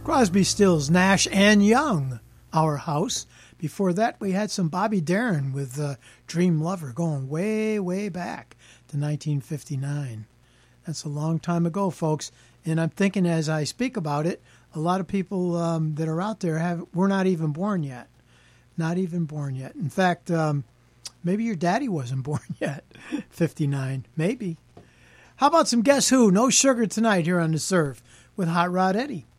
Crosby, Stills, Nash and Young, Our House. Before that, we had some Bobby Darin with Dream Lover going way, way back to 1959. That's a long time ago, folks. And I'm thinking as I speak about it, a lot of people that are out there were not even born yet. Not even born yet. In fact, maybe your daddy wasn't born yet. 59, maybe. How about some Guess Who? No Sugar Tonight here on The Surf with Hot Rod Eddie.